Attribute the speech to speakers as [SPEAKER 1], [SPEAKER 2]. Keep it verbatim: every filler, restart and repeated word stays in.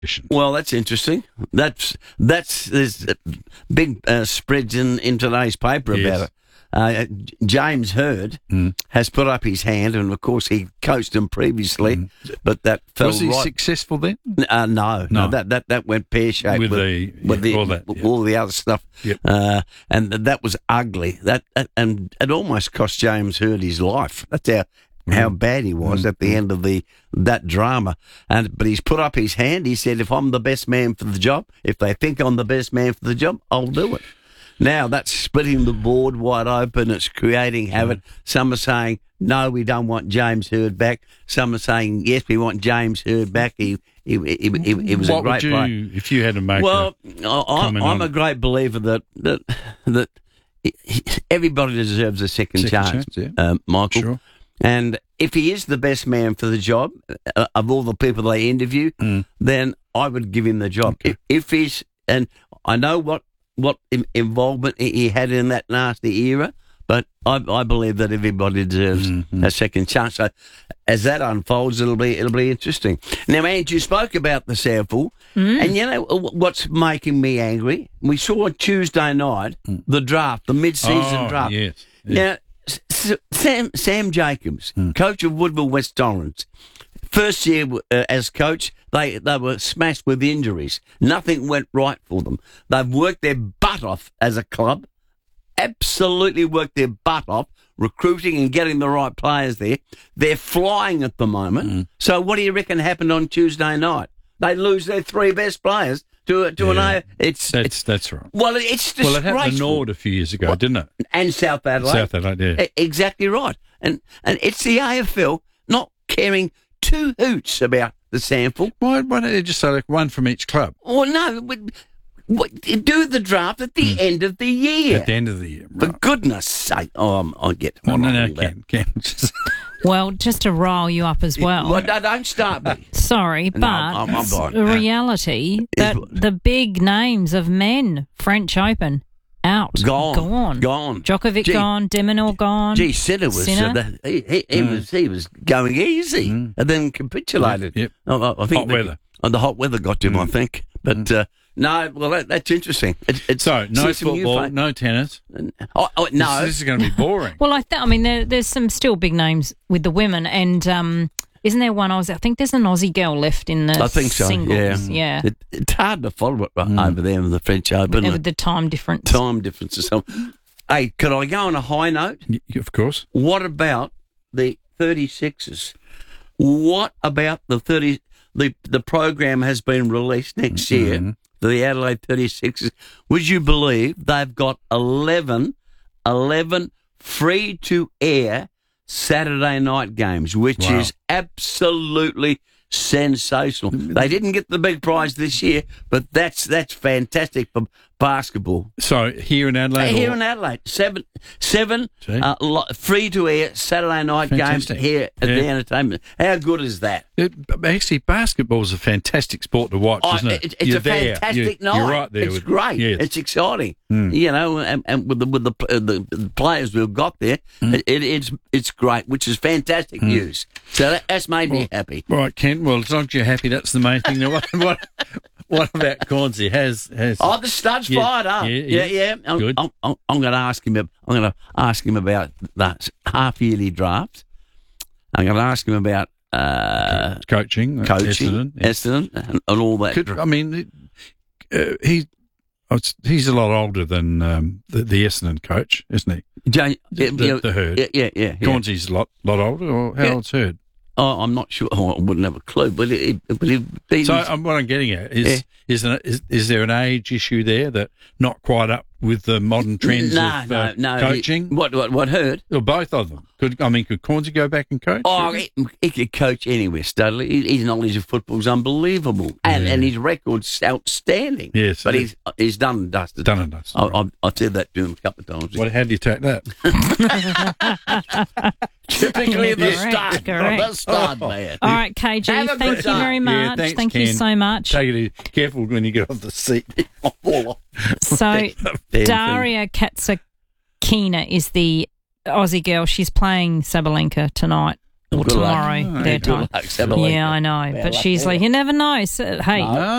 [SPEAKER 1] Well, that's interesting. That's that's there's big uh, spreads in, in today's paper
[SPEAKER 2] Yes.
[SPEAKER 1] about it. Uh, James Hird
[SPEAKER 2] Mm.
[SPEAKER 1] has put up his hand, and of course he coached him previously,
[SPEAKER 2] Mm.
[SPEAKER 1] but that fell
[SPEAKER 2] Was he
[SPEAKER 1] right.
[SPEAKER 2] successful then?
[SPEAKER 1] Uh, no, no,
[SPEAKER 2] No.
[SPEAKER 1] that that that went pear shaped
[SPEAKER 2] With
[SPEAKER 1] with,
[SPEAKER 2] the-
[SPEAKER 1] with
[SPEAKER 2] yeah,
[SPEAKER 1] the
[SPEAKER 2] all that, yeah.
[SPEAKER 1] all the other stuff,
[SPEAKER 2] Yep.
[SPEAKER 1] uh, and that was ugly. That and it almost cost James Hird his life. That's how how bad he was
[SPEAKER 2] Mm.
[SPEAKER 1] at the end of the that drama. And but he's put up his hand. He said, "If I'm the best man for the job, if they think I'm the best man for the job, I'll do it." Now that's splitting the board wide open. It's creating havoc. Some are saying, no, we don't want James Hird back. Some are saying, yes, we want James Hird back. He he, he, he, he was
[SPEAKER 2] what
[SPEAKER 1] a great
[SPEAKER 2] would you,
[SPEAKER 1] player.
[SPEAKER 2] if you had to make
[SPEAKER 1] Well,
[SPEAKER 2] a
[SPEAKER 1] I,
[SPEAKER 2] comment
[SPEAKER 1] I'm
[SPEAKER 2] on
[SPEAKER 1] a
[SPEAKER 2] it?
[SPEAKER 1] great believer that that that everybody deserves a second,
[SPEAKER 2] Second
[SPEAKER 1] chance,
[SPEAKER 2] chance, yeah.
[SPEAKER 1] um, Michael.
[SPEAKER 2] Sure.
[SPEAKER 1] And if he is the best man for the job, uh, of all the people they interview,
[SPEAKER 2] Mm.
[SPEAKER 1] then I would give him the job.
[SPEAKER 2] Okay.
[SPEAKER 1] If, if he's, and I know what what in, involvement he- he had in that nasty era, but I, I believe that everybody deserves
[SPEAKER 2] Mhm.
[SPEAKER 1] a second chance. So as that unfolds, it'll be it'll be interesting. Now, Andrew, you spoke about the sample, and you know what's making me angry? We saw on Tuesday night the draft, the mid-season
[SPEAKER 2] Oh,
[SPEAKER 1] draft.
[SPEAKER 2] yes. yes.
[SPEAKER 1] Now, S- S- Sam Sam Jacobs, coach of Woodville West Torrens, first year uh, as coach, they they were smashed with injuries. Nothing went right for them. They've worked their butt off as a club, absolutely worked their butt off, recruiting and getting the right players there. They're flying at the moment. So what do you reckon happened on Tuesday night? They lose their three best players to a- to an
[SPEAKER 2] Yeah.
[SPEAKER 1] A. It's,
[SPEAKER 2] That's
[SPEAKER 1] it's
[SPEAKER 2] that's right.
[SPEAKER 1] well, it's
[SPEAKER 2] Well, it
[SPEAKER 1] disgraceful.
[SPEAKER 2] happened to Nord a few years ago, didn't it?
[SPEAKER 1] And South Adelaide.
[SPEAKER 2] South Adelaide, yeah.
[SPEAKER 1] E- Exactly right. And and it's the A F L not caring two hoots about the sample.
[SPEAKER 2] Why, why don't they just say like one from each club
[SPEAKER 1] Well, no, but, what, do the draft at the end of the year.
[SPEAKER 2] at the end of the year?
[SPEAKER 1] For
[SPEAKER 2] Right.
[SPEAKER 1] goodness sake. Oh, I'm, I get
[SPEAKER 2] Well, no, no,
[SPEAKER 1] wrong there.
[SPEAKER 2] Ken, Ken. Just-
[SPEAKER 3] Well, just to rile you up as well.
[SPEAKER 1] Well, no, don't start me.
[SPEAKER 3] Sorry, but
[SPEAKER 1] I'm- I'm fine.
[SPEAKER 3] the reality that the big names of men, French Open, out.
[SPEAKER 1] Gone.
[SPEAKER 3] Gone.
[SPEAKER 1] Gone.
[SPEAKER 3] Djokovic
[SPEAKER 1] Gee-
[SPEAKER 3] gone. Deminor gone.
[SPEAKER 1] Gee, Sinner was
[SPEAKER 3] Sinner?
[SPEAKER 1] uh, the- he, he, he was he was going easy and then capitulated.
[SPEAKER 2] Yep.
[SPEAKER 1] Oh, I, I think
[SPEAKER 2] Hot
[SPEAKER 1] the,
[SPEAKER 2] weather.
[SPEAKER 1] oh, the hot weather got to him, I think. But uh, no, well, that, that's interesting. It, it's
[SPEAKER 2] So, no
[SPEAKER 1] see some new
[SPEAKER 2] football,
[SPEAKER 1] fa-
[SPEAKER 2] no tennis.
[SPEAKER 1] Oh, oh, no,
[SPEAKER 2] This, this is going to be boring.
[SPEAKER 3] Well, I, th- I mean, there, there's some still big names with the women, and um, isn't there one Aussie? I think there's an Aussie girl left in the
[SPEAKER 1] I think so.
[SPEAKER 3] singles.
[SPEAKER 1] Yeah,
[SPEAKER 3] yeah.
[SPEAKER 1] It, it's hard to follow it right over there in the French Open.
[SPEAKER 3] With
[SPEAKER 1] the
[SPEAKER 3] the time difference.
[SPEAKER 1] time difference or something. Hey, could I go on a high note?
[SPEAKER 2] Y- Of course.
[SPEAKER 1] What about the thirty-sixes? What about the thirty? The the program has been released next year.
[SPEAKER 2] Mhm.
[SPEAKER 1] The Adelaide thirty-sixes. Would you believe they've got eleven, eleven free to air Saturday night games, which
[SPEAKER 2] Wow.
[SPEAKER 1] is absolutely sensational. They didn't get the big prize this year, but that's that's fantastic for basketball.
[SPEAKER 2] So, here in Adelaide?
[SPEAKER 1] Here
[SPEAKER 2] or-
[SPEAKER 1] in Adelaide, seven, seven
[SPEAKER 2] See?
[SPEAKER 1] uh, lo- free to air Saturday night
[SPEAKER 2] Fantastic.
[SPEAKER 1] games here at
[SPEAKER 2] Yeah.
[SPEAKER 1] the entertainment. How good is that?
[SPEAKER 2] It, actually, basketball's a fantastic sport to watch,
[SPEAKER 1] Oh,
[SPEAKER 2] isn't it?
[SPEAKER 1] it- it's
[SPEAKER 2] You're
[SPEAKER 1] a
[SPEAKER 2] there.
[SPEAKER 1] fantastic
[SPEAKER 2] You-
[SPEAKER 1] night.
[SPEAKER 2] You're right there.
[SPEAKER 1] It's
[SPEAKER 2] with-
[SPEAKER 1] great.
[SPEAKER 2] Yes.
[SPEAKER 1] It's exciting.
[SPEAKER 2] Mm.
[SPEAKER 1] You know, and, and with the with the, uh, the the players we've got there,
[SPEAKER 2] Mm.
[SPEAKER 1] it, it, it's it's great, which is fantastic news. So that, that's made me happy.
[SPEAKER 2] Right, Kent. Well, as long as you're happy, that's the main thing. Now, what, what, what about Cornsey? Has has
[SPEAKER 1] Oh, the stud's
[SPEAKER 2] Yeah,
[SPEAKER 1] fired up.
[SPEAKER 2] yeah,
[SPEAKER 1] Yeah,
[SPEAKER 2] yeah.
[SPEAKER 1] yeah. I'm,
[SPEAKER 2] Good.
[SPEAKER 1] I'm, I'm, I'm going to ask him. ab- I'm going to ask him about that half yearly draft. I'm going to ask him about uh,
[SPEAKER 2] coaching, uh,
[SPEAKER 1] coaching,
[SPEAKER 2] Essendon, yeah.
[SPEAKER 1] Essendon, and, and all that.
[SPEAKER 2] Could, I mean, uh, he oh, it's- he's a lot older than um, the, the Essendon coach, isn't he?
[SPEAKER 1] Jay,
[SPEAKER 2] The,
[SPEAKER 1] yeah,
[SPEAKER 2] the,
[SPEAKER 1] yeah,
[SPEAKER 2] the Herd.
[SPEAKER 1] yeah, yeah, yeah. yeah.
[SPEAKER 2] Cornsey's a lot, lot older, or how
[SPEAKER 1] Yeah.
[SPEAKER 2] old's Herd?
[SPEAKER 1] Oh, I'm not sure. Oh, I wouldn't have a clue, but it, it, but it, it
[SPEAKER 2] So
[SPEAKER 1] was-
[SPEAKER 2] um, what I'm getting at is,
[SPEAKER 1] Yeah.
[SPEAKER 2] is, an, is is there an age issue there that not quite up with the modern trends
[SPEAKER 1] no,
[SPEAKER 2] of uh,
[SPEAKER 1] no, no.
[SPEAKER 2] coaching?
[SPEAKER 1] He, what, what, what heard?
[SPEAKER 2] Or both of them? Could I mean, could Cornsey go back and coach?
[SPEAKER 1] Oh, he, he could coach anywhere, Studley. His, his knowledge of football is unbelievable, and
[SPEAKER 2] Yeah.
[SPEAKER 1] and his record's outstanding.
[SPEAKER 2] Yes,
[SPEAKER 1] but
[SPEAKER 2] it
[SPEAKER 1] he's he's done and dusted.
[SPEAKER 2] Done and dusted,
[SPEAKER 1] I,
[SPEAKER 2] right.
[SPEAKER 1] I, I said that to him a couple of times.
[SPEAKER 2] What, how do you take that?
[SPEAKER 1] Typically the
[SPEAKER 3] Correct,
[SPEAKER 1] stud,
[SPEAKER 3] correct.
[SPEAKER 1] the stud man.
[SPEAKER 3] All right, K G,
[SPEAKER 1] Have a
[SPEAKER 3] thank
[SPEAKER 1] good
[SPEAKER 3] you
[SPEAKER 1] day.
[SPEAKER 3] very
[SPEAKER 2] Yeah,
[SPEAKER 3] much.
[SPEAKER 2] thanks,
[SPEAKER 3] thank you
[SPEAKER 2] Ken.
[SPEAKER 3] so much.
[SPEAKER 2] Take it easy. Careful when you get off the seat.
[SPEAKER 3] So,
[SPEAKER 1] Damn
[SPEAKER 3] Daria Katsakina is the Aussie girl. She's playing Sabalenka tonight or
[SPEAKER 1] Good luck.
[SPEAKER 3] tomorrow
[SPEAKER 1] Oh,
[SPEAKER 3] their
[SPEAKER 1] good
[SPEAKER 3] time.
[SPEAKER 1] luck, Adelaide.
[SPEAKER 3] Yeah, I know.
[SPEAKER 1] Fair
[SPEAKER 3] But
[SPEAKER 1] luck
[SPEAKER 3] she's
[SPEAKER 1] there.
[SPEAKER 3] like, you never know. So, hey,
[SPEAKER 1] No.